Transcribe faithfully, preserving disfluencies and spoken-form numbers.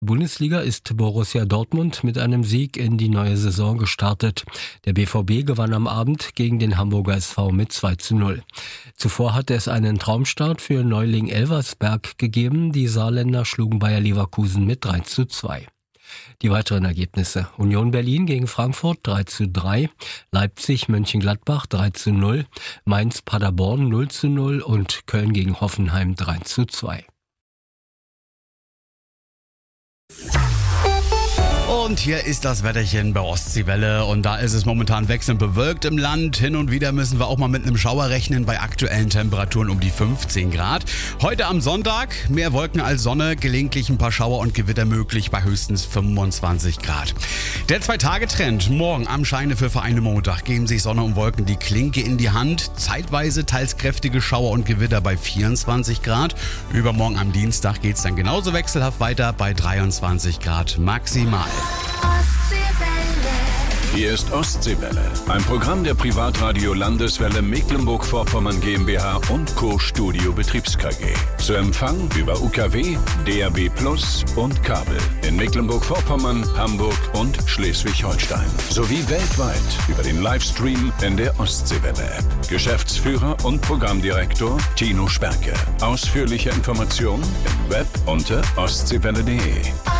Bundesliga ist Borussia Dortmund mit einem Sieg in die neue Saison gestartet. Der B V B gewann am Abend gegen den Hamburger S V mit zwei zu null. Zuvor hatte es einen Traumstart für Neuling Elversberg gegeben. Die Saarländer schlugen Bayer Leverkusen mit drei zu zwei. Die weiteren Ergebnisse: Union Berlin gegen Frankfurt drei zu drei, Leipzig Mönchengladbach drei zu null, Mainz Paderborn null zu null und Köln gegen Hoffenheim drei zu zwei. Und hier ist das Wetterchen bei Ostseewelle und da ist es momentan wechselnd bewölkt im Land. Hin und wieder müssen wir auch mal mit einem Schauer rechnen bei aktuellen Temperaturen um die fünfzehn Grad. Heute am Sonntag mehr Wolken als Sonne, gelegentlich ein paar Schauer und Gewitter möglich bei höchstens fünfundzwanzig Grad. Der Zwei-Tage-Trend: morgen am Scheine für Vereine Montag geben sich Sonne und Wolken die Klinke in die Hand. Zeitweise teils kräftige Schauer und Gewitter bei vierundzwanzig Grad. Übermorgen am Dienstag geht es dann genauso wechselhaft weiter bei dreiundzwanzig Grad maximal. Hier ist Ostseewelle, ein Programm der Privatradio Landeswelle Mecklenburg-Vorpommern GmbH und Co. Studio Betriebs K G. Zu Empfang über U K W, D A B Plus und Kabel in Mecklenburg-Vorpommern, Hamburg und Schleswig-Holstein. Sowie weltweit über den Livestream in der Ostseewelle-App. Geschäftsführer und Programmdirektor Tino Sperke. Ausführliche Informationen im Web unter ostseewelle punkt de.